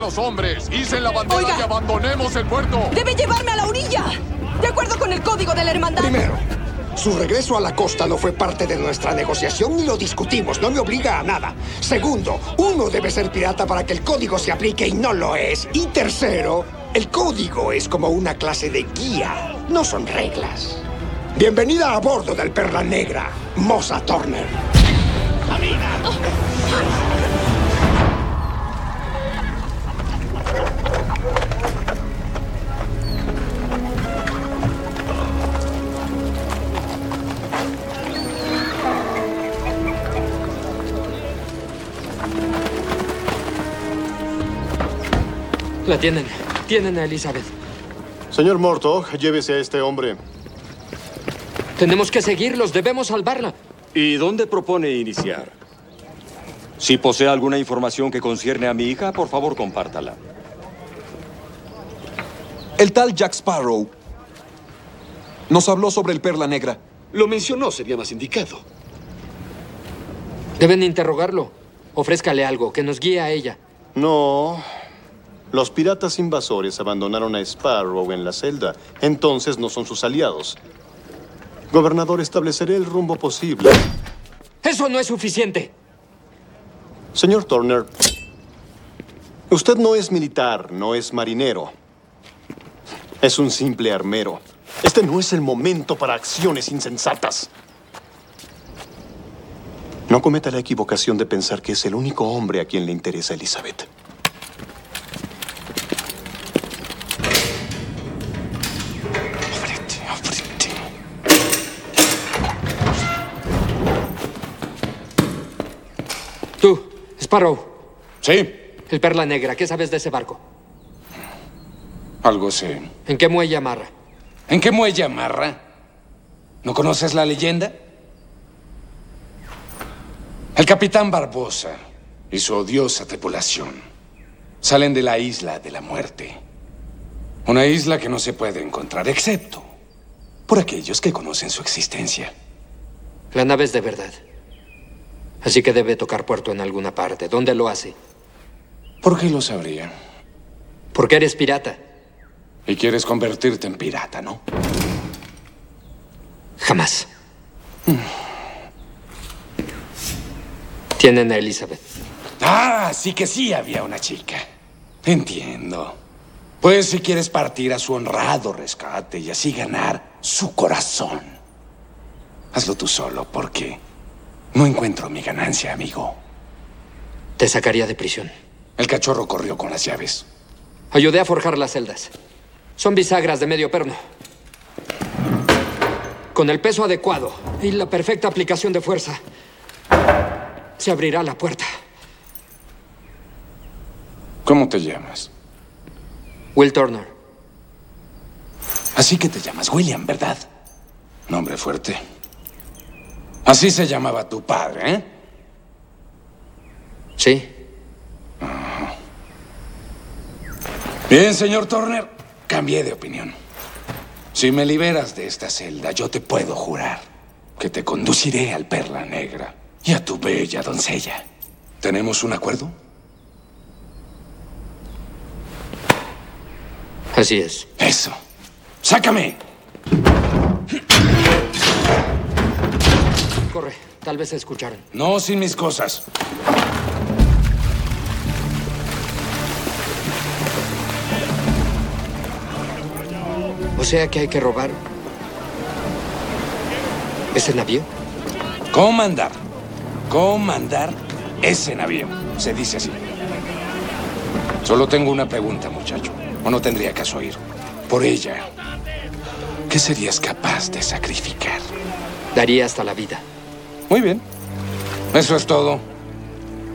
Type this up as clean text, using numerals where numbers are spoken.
Los hombres, ¡hicen la bandera! Oiga. ¡Y abandonemos el puerto! ¡Debe llevarme a la orilla! De acuerdo con el código de la hermandad. Primero, su regreso a la costa no fue parte de nuestra negociación ni lo discutimos. No me obliga a nada. Segundo, uno debe ser pirata para que el código se aplique y no lo es. Y tercero, el código es como una clase de guía. No son reglas. Bienvenida a bordo del Perla Negra, Mosa Turner. La tienen. Tienen a Elizabeth. Señor Mortog, llévese a este hombre. Tenemos que seguirlos. Debemos salvarla. ¿Y dónde propone iniciar? Si posee alguna información que concierne a mi hija, por favor, compártala. El tal Jack Sparrow nos habló sobre el Perla Negra. Lo mencionó, sería más indicado. Deben interrogarlo. Ofrézcale algo, que nos guíe a ella. No. Los piratas invasores abandonaron a Sparrow en la celda. Entonces no son sus aliados. Gobernador, estableceré el rumbo posible. ¡Eso no es suficiente! Señor Turner, usted no es militar, no es marinero. Es un simple armero. Este no es el momento para acciones insensatas. No cometa la equivocación de pensar que es el único hombre a quien le interesa Elizabeth. Tú, Sparrow. Sí, El Perla Negra. ¿Qué sabes de ese barco? Algo sé. ¿En qué muelle amarra? ¿En qué muelle amarra? ¿No conoces la leyenda? El capitán Barbosa y su odiosa tripulación salen de la isla de la muerte. Una isla que no se puede encontrar, excepto por aquellos que conocen su existencia. La nave es de verdad. Así que debe tocar puerto en alguna parte. ¿Dónde lo hace? ¿Por qué lo sabría? Porque eres pirata. Y quieres convertirte en pirata, ¿no? Jamás. Tienen a Elizabeth. Ah, sí que sí había una chica. Entiendo. Pues si quieres partir a su honrado rescate y así ganar su corazón, hazlo tú solo, porque no encuentro mi ganancia, amigo. Te sacaría de prisión. El cachorro corrió con las llaves. Ayudé a forjar las celdas. Son bisagras de medio perno. Con el peso adecuado y la perfecta aplicación de fuerza, se abrirá la puerta. ¿Cómo te llamas? Will Turner. Así que te llamas William, ¿verdad? Nombre fuerte. Así se llamaba tu padre, ¿eh? Sí. Bien, señor Turner, cambié de opinión. Si me liberas de esta celda, yo te puedo jurar que te conduciré al Perla Negra y a tu bella doncella. ¿Tenemos un acuerdo? Así es. Eso. ¡Sácame! Corre. Tal vez se escucharon. No sin mis cosas. O sea que hay que robar ese navío. Comandar. Comandar ese navío. Se dice así. Solo tengo una pregunta, muchacho. ¿O no tendría caso ir? Por ella, ¿qué serías capaz de sacrificar? Daría hasta la vida. Muy bien. Eso es todo.